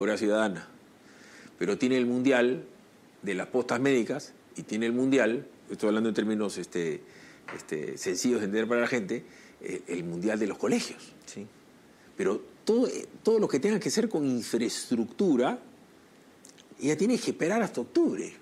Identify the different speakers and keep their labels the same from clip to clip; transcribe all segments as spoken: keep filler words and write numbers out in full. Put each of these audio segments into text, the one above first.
Speaker 1: seguridad ciudadana, pero tiene el mundial de las postas médicas y tiene el mundial, estoy hablando en términos este, este, sencillos de entender para la gente, eh, el mundial de los colegios.
Speaker 2: Sí.
Speaker 1: Pero todo, todo lo que tenga que ser con infraestructura, ella tiene que esperar hasta octubre.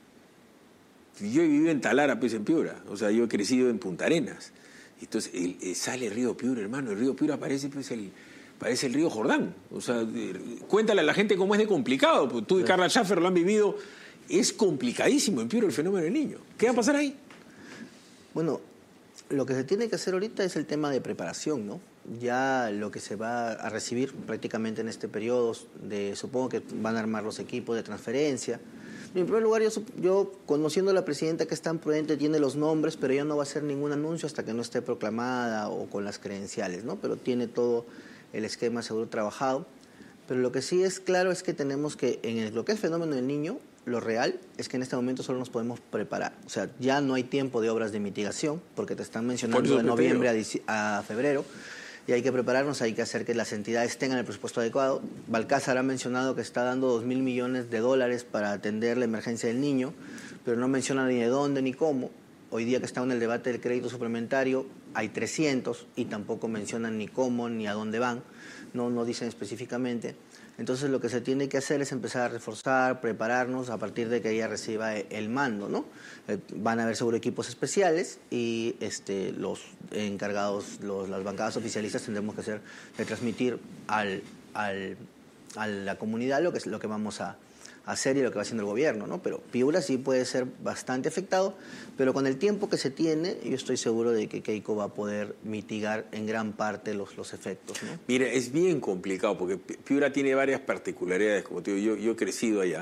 Speaker 1: Yo he vivido en Talara, pues en Piura, o sea, yo he crecido en Punta Arenas. Entonces el, el, sale el río Piura, hermano, el río Piura parece pues el... Parece el río Jordán. O sea, cuéntale a la gente cómo es de complicado. Pues tú y Carla Schaffer lo han vivido. Es complicadísimo en Piura el fenómeno del niño. ¿Qué va a pasar ahí?
Speaker 2: Bueno, lo que se tiene que hacer ahorita es el tema de preparación, ¿no? Ya lo que se va a recibir prácticamente en este periodo, de, supongo que van a armar los equipos de transferencia. En primer lugar, yo, yo conociendo a la presidenta, que es tan prudente, tiene los nombres, pero ella no va a hacer ningún anuncio hasta que no esté proclamada o con las credenciales, ¿no? Pero tiene todo el esquema seguro trabajado. Pero lo que sí es claro es que tenemos que, en el, lo que es el fenómeno del niño, lo real es que en este momento solo nos podemos preparar. O sea, ya no hay tiempo de obras de mitigación, porque te están mencionando de noviembre a, a febrero, y hay que prepararnos, hay que hacer que las entidades tengan el presupuesto adecuado. Balcázar ha mencionado que está dando dos mil millones de dólares para atender la emergencia del niño, pero no menciona ni de dónde ni cómo. Hoy día que está en el debate del crédito suplementario hay trescientos y tampoco mencionan ni cómo ni a dónde van, no, no dicen específicamente. Entonces lo que se tiene que hacer es empezar a reforzar, prepararnos a partir de que ella reciba el mando, ¿no? Eh, van a haber seguro equipos especiales y este, los encargados, los, las bancadas oficialistas tendremos que hacer de transmitir al, al, a la comunidad lo que, lo que vamos a hacer y lo que va haciendo el gobierno, ¿no? Pero Piura sí puede ser bastante afectado, pero con el tiempo que se tiene, yo estoy seguro de que Keiko va a poder mitigar en gran parte los, los efectos, ¿no?
Speaker 1: Mira, es bien complicado porque Piura tiene varias particularidades, como te digo, yo, yo he crecido allá.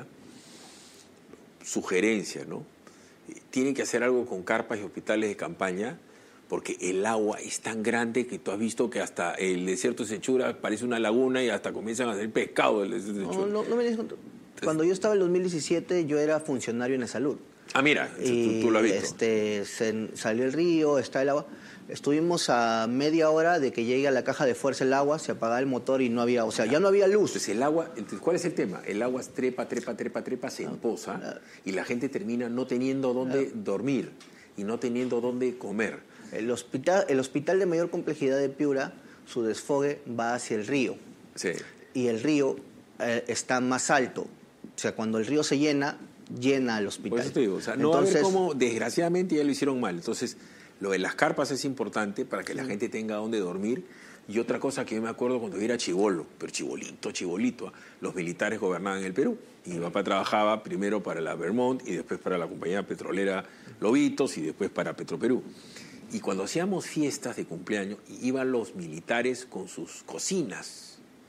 Speaker 1: Sugerencias, ¿no? Tienen que hacer algo con carpas y hospitales de campaña, porque el agua es tan grande que tú has visto que hasta el desierto de Sechura parece una laguna y hasta comienzan a hacer pescado del desierto de Sechura.
Speaker 2: No, no, no me digas. Cuando yo estaba en el dos mil diecisiete, yo era funcionario en la salud.
Speaker 1: Ah, mira,
Speaker 2: y
Speaker 1: tú, tú lo has visto.
Speaker 2: Este, se, salió el río, está el agua. Estuvimos a media hora de que llegue a la caja de fuerza el agua, se apagaba el motor y no había, o sea, ya no había luz.
Speaker 1: Entonces, el agua, entonces, ¿cuál es el tema? El agua trepa, trepa, trepa, trepa, se empoza ah, y la gente termina no teniendo dónde ah, dormir y no teniendo dónde comer.
Speaker 2: El hospital, el hospital de mayor complejidad de Piura, su desfogue va hacia el río.
Speaker 1: Sí.
Speaker 2: Y el río eh, está más alto. O sea, cuando el río se llena, llena el hospital.
Speaker 1: Por eso te digo, o sea, no
Speaker 2: Entonces,
Speaker 1: va a ver cómo, desgraciadamente, ya lo hicieron mal. Entonces, lo de las carpas es importante para que la gente tenga dónde dormir. Y otra cosa que yo me acuerdo cuando yo era chibolo, pero chibolito, chibolito, los militares gobernaban en el Perú. Y mi papá trabajaba primero para la Vermont y después para la compañía petrolera Lobitos y después para Petroperú. Y cuando hacíamos fiestas de cumpleaños, iban los militares con sus cocinas.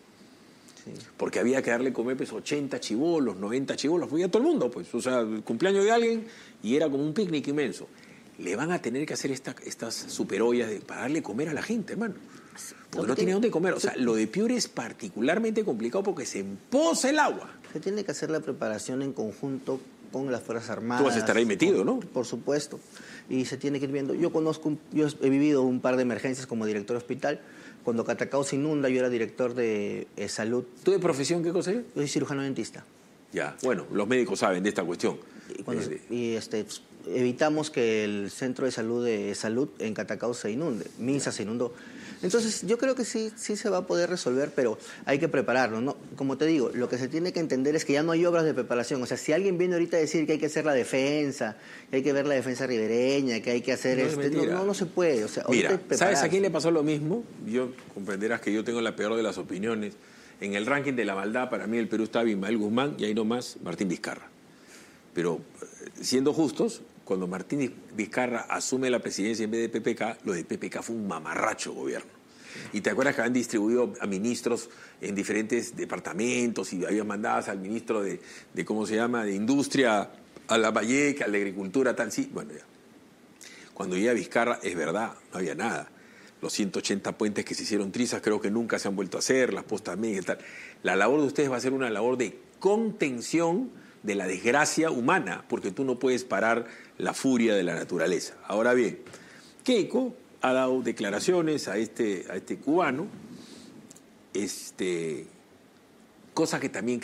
Speaker 1: Porque había que darle comer pues ochenta chibolos, noventa chibolos, pues ya todo el mundo, pues, o sea, el cumpleaños de alguien y era como un picnic inmenso. Le van a tener que hacer esta, estas superollas de, para darle comer a la gente, hermano. Porque no tiene dónde comer. O sea, lo de Piura es particularmente complicado porque se empoza el agua.
Speaker 2: Se tiene que hacer la preparación en conjunto con las Fuerzas Armadas.
Speaker 1: Tú vas a estar ahí metido, ¿no?
Speaker 2: Por supuesto. Y se tiene que ir viendo. Yo conozco, yo he vivido un par de emergencias como director de hospital. Cuando Catacao se inunda, yo era director de eh, salud.
Speaker 1: ¿Tú de profesión qué cosa eres?
Speaker 2: Yo soy cirujano dentista.
Speaker 1: Ya, bueno, los médicos saben de esta cuestión.
Speaker 2: Y, cuando, eh, y este, evitamos que el centro de salud de salud en Catacao se inunde. Minsa se inundó. Entonces, yo creo que sí, sí se va a poder resolver, pero hay que prepararlo, ¿no? Como te digo, lo que se tiene que entender es que ya no hay obras de preparación. O sea, si alguien viene ahorita a decir que hay que hacer la defensa, que hay que ver la defensa ribereña, que hay que hacer...
Speaker 1: No,
Speaker 2: este, no, no, no se puede. O sea,
Speaker 1: mira, ¿sabes a quién le pasó lo mismo? Yo comprenderás que yo tengo la peor de las opiniones. En el ranking de la maldad, para mí el Perú está Abimael Guzmán y ahí nomás Martín Vizcarra. Pero, siendo justos, cuando Martín Vizcarra asume la presidencia en vez de P P K, lo de P P K fue un mamarracho gobierno. Y te acuerdas que habían distribuido a ministros en diferentes departamentos y habían mandado al ministro de, de ¿cómo se llama?, de Industria, a la Valleca, a la Agricultura, tal, sí. Bueno, ya. Cuando llega Vizcarra, es verdad, no había nada. Los ciento ochenta puentes que se hicieron trizas creo que nunca se han vuelto a hacer, las postas médicas y tal. La labor de ustedes va a ser una labor de contención de la desgracia humana, porque tú no puedes parar la furia de la naturaleza. Ahora bien, Keiko ha dado declaraciones a este, a este cubano, este, cosa que también